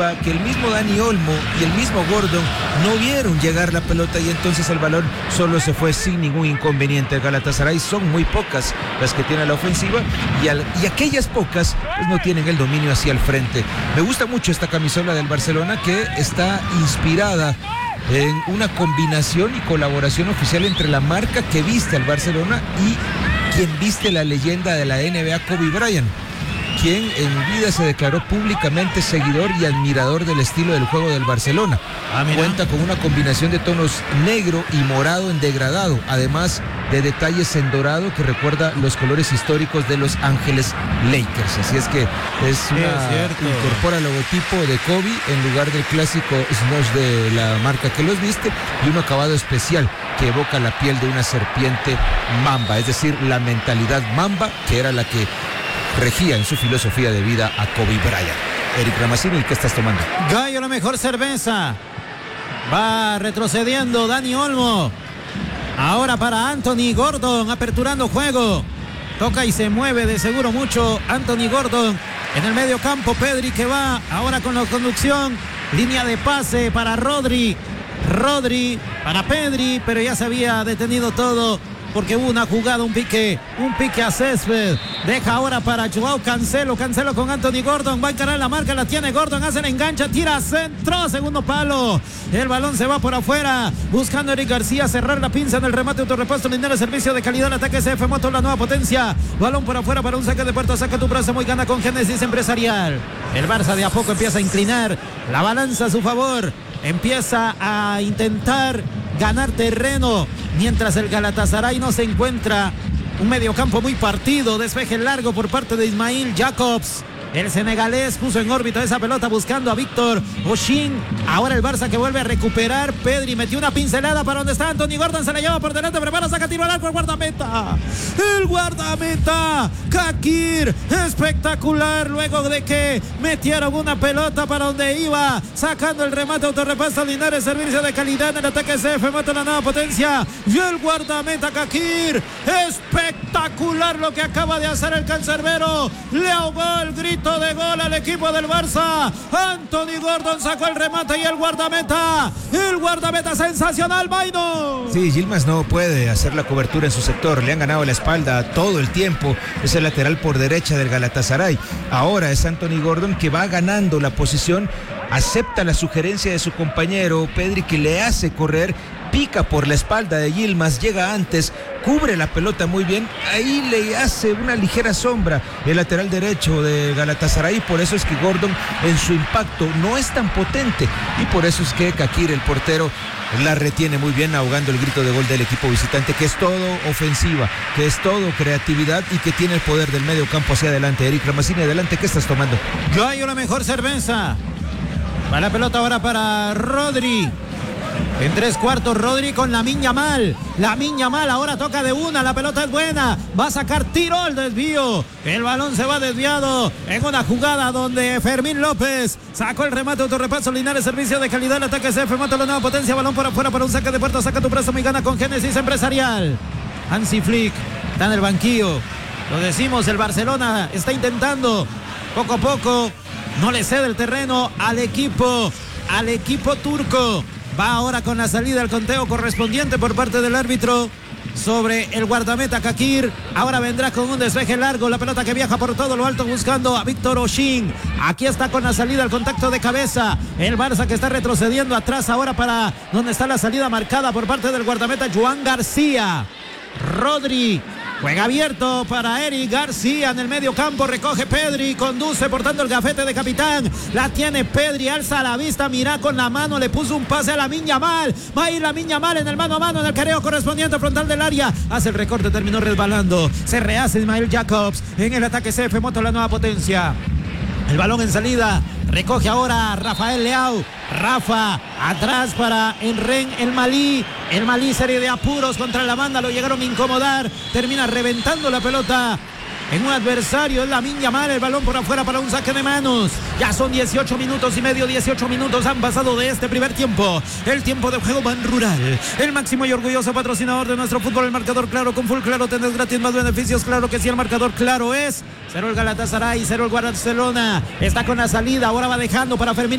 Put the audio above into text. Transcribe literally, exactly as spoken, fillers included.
ofensiva que el mismo Dani Olmo y el mismo Gordon no vieron llegar la pelota y entonces el balón solo se fue sin ningún inconveniente. El Galatasaray son muy pocas las que tiene la ofensiva y, al, y aquellas pocas pues no tienen el dominio hacia el frente. Me gusta mucho esta camisola del Barcelona, que está inspirada en una combinación y colaboración oficial entre la marca que viste al Barcelona y quien viste la leyenda de la N B A, Kobe Bryant, quien en vida se declaró públicamente seguidor y admirador del estilo del juego del Barcelona. Ah, cuenta con una combinación de tonos negro y morado en degradado, además de detalles en dorado que recuerda los colores históricos de Los Ángeles Lakers. Así es que es una, sí, es incorpora el logotipo de Kobe en lugar del clásico smosh de la marca que los viste, y un acabado especial que evoca la piel de una serpiente mamba, es decir, la mentalidad mamba que era la que regía en su filosofía de vida a Kobe Bryant. Eric Ramazzini, ¿qué estás tomando? Gallo, la mejor cerveza. Va retrocediendo Dani Olmo. Ahora para Anthony Gordon, aperturando juego. Toca y se mueve de seguro mucho Anthony Gordon. En el medio campo, Pedri que va ahora con la conducción. Línea de pase para Rodri. Rodri para Pedri, pero ya se había detenido todo porque hubo una jugada, un pique, un pique a césped. Deja ahora para Joao Cancelo, Cancelo con Anthony Gordon, va a encarar la marca, la tiene Gordon, hace el engancha, tira centro, segundo palo. El balón se va por afuera, buscando a Eric García, cerrar la pinza en el remate, autorrepuesto, Linares, servicio de calidad, el ataque C F Moto, la nueva potencia. Balón por afuera para un saque de puerta, saca tu brazo, muy gana con Génesis Empresarial. El Barça de a poco empieza a inclinar la balanza a su favor, empieza a intentar ganar terreno, mientras el Galatasaray no se encuentra. Un mediocampo muy partido, despeje largo por parte de Ismail Jacobs. El senegalés puso en órbita esa pelota buscando a Víctor Oshin. Ahora el Barça que vuelve a recuperar. Pedri metió una pincelada para donde está Anthony Gordon. Se la lleva por delante. Prepara, saca tiro al arco. El guardameta. El guardameta. Kakir. Espectacular. Luego de que metieron una pelota para donde iba. Sacando el remate. Autorrepaso Linares. Servicio de calidad en el ataque C F. Mata la nueva potencia. Y el guardameta Kakir. Espectacular lo que acaba de hacer el cancerbero. Le ahogó el grito de gol al equipo del Barça. Anthony Gordon sacó el remate y el guardameta, el guardameta sensacional, Vaino. Sí, Yilmaz no puede hacer la cobertura en su sector, le han ganado la espalda todo el tiempo, es el lateral por derecha del Galatasaray. Ahora es Anthony Gordon que va ganando la posición, acepta la sugerencia de su compañero Pedri que le hace correr, pica por la espalda de Yilmaz, llega antes, cubre la pelota muy bien, ahí le hace una ligera sombra el lateral derecho de Galatasaray, por eso es que Gordon en su impacto no es tan potente y por eso es que Kakir, el portero, la retiene muy bien, ahogando el grito de gol del equipo visitante, que es todo ofensiva, que es todo creatividad y que tiene el poder del medio campo hacia adelante. Eric Ramazzini, adelante, ¿qué estás tomando? Yo hay una mejor cerveza. Va la pelota ahora para Rodri. En tres cuartos Rodri con Lamine Yamal. Lamine Yamal ahora toca de una, la pelota es buena, va a sacar tiro al desvío. El balón se va desviado en una jugada donde Fermín López sacó el remate, autorrepaso Linares, servicio de calidad, el ataque C F, mata la nueva potencia, balón por afuera para un saque de puerta, saca tu brazo y gana con Génesis Empresarial. Hansi Flick está en el banquillo. Lo decimos, el Barcelona está intentando poco a poco, no le cede el terreno al equipo, al equipo turco. Va ahora con la salida al conteo correspondiente por parte del árbitro sobre el guardameta Kakir. Ahora vendrá con un despeje largo, la pelota que viaja por todo lo alto buscando a Víctor Oshin. Aquí está con la salida al contacto de cabeza. El Barça que está retrocediendo atrás ahora para donde está la salida marcada por parte del guardameta Joan García. Rodri juega abierto para Eric García en el medio campo, recoge Pedri, conduce portando el gafete de capitán, la tiene Pedri, alza la vista, mira con la mano, le puso un pase a Lamine Yamal, va a ir Lamine Yamal en el mano a mano en el careo correspondiente frontal del área, hace el recorte, terminó resbalando, se rehace Ismail Jacobs en el ataque C F Moto, la nueva potencia. El balón en salida, recoge ahora Rafael Leao. Rafa, atrás para Enren El Malí. El Malí, serie de apuros contra la banda, lo llegaron a incomodar. Termina reventando la pelota en un adversario, es Lamine Yamal, el balón por afuera para un saque de manos. Ya son dieciocho minutos y medio, dieciocho minutos han pasado de este primer tiempo. El tiempo de juego Ban Rural, el máximo y orgulloso patrocinador de nuestro fútbol, el marcador claro, con Full Claro tenés gratis más beneficios, claro que sí, el marcador claro es cero el Galatasaray, cero el Barcelona. Está con la salida, ahora va dejando para Fermín